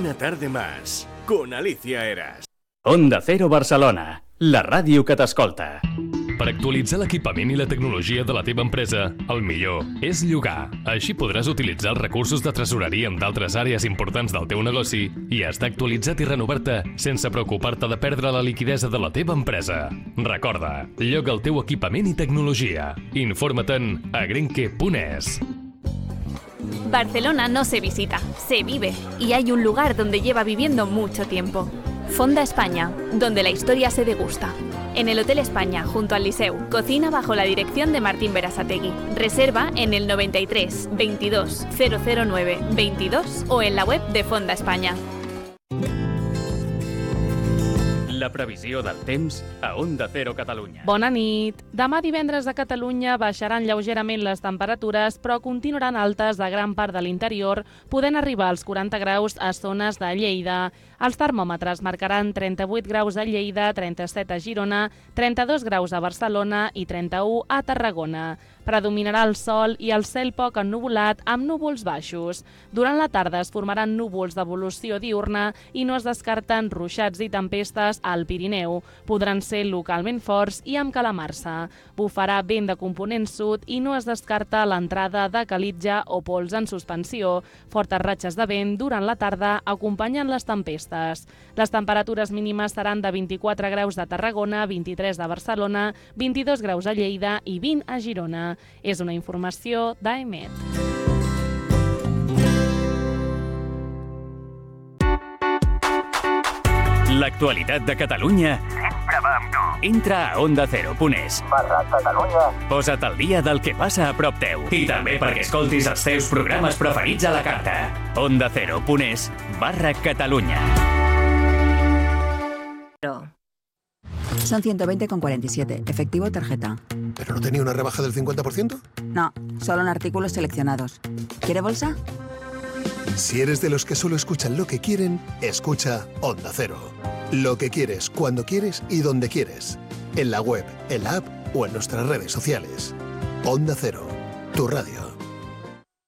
Una tarde más, con Alicia Eras. Onda Cero Barcelona, la ràdio que t'escolta. Per actualitzar l'equipament i la tecnologia de la teva empresa, el millor és llogar. Així podràs utilitzar els recursos de tresoreria d'altres àrees importants del teu negoci i estar actualitzat i renovar-te sense preocupar-te de perdre la liquidesa de la teva empresa. Recorda, lloga el teu equipament i tecnologia. Informa-te'n a grenke.es. Barcelona no se visita, se vive, y hay un lugar donde lleva viviendo mucho tiempo. Fonda España, donde la historia se degusta. En el Hotel España, junto al Liceu, cocina bajo la dirección de Martín Berasategui. Reserva en el 93 22 009 22 o en la web de Fonda España. La previsió del temps a Onda Cero Catalunya. Bona nit. Demà divendres a Catalunya baixaran lleugerament les temperatures, però continuaran altes a gran part de l'interior, podent arribar als 40 graus a zones de Lleida. Els termòmetres marcaran 38 graus a Lleida, 37 a Girona, 32 graus a Barcelona i 31 a Tarragona. Predominarà el sol i el cel poc ennuvolat amb núvols baixos. Durant la tarda es formaran núvols d'evolució diurna i no es descarten ruixats i tempestes al Pirineu. Podran ser localment forts i amb calamarsa. Bufarà vent de component sud i no es descarta l'entrada de calitja o pols en suspensió. Fortes ratxes de vent durant la tarda acompanyen les tempestes. Les temperatures mínimes seran de 24 graus a Tarragona, 23 a Barcelona, 22 graus a Lleida i 20 a Girona. És una informació d'AEMET. L'actualitat de Catalunya sempre va amb tu. Entra a ondacero.es/Catalunya. Posa't al dia del que passa a prop teu. I també perquè escoltis els teus programes preferits a la carta. ondacero.es/Catalunya. Son 120,47. Efectivo o tarjeta. ¿Pero no tenía una rebaja del 50%? No, solo en artículos seleccionados. ¿Quiere bolsa? Si eres de los que solo escuchan lo que quieren, escucha Onda Cero. Lo que quieres, cuando quieres y donde quieres. En la web, en la app o en nuestras redes sociales. Onda Cero, tu radio.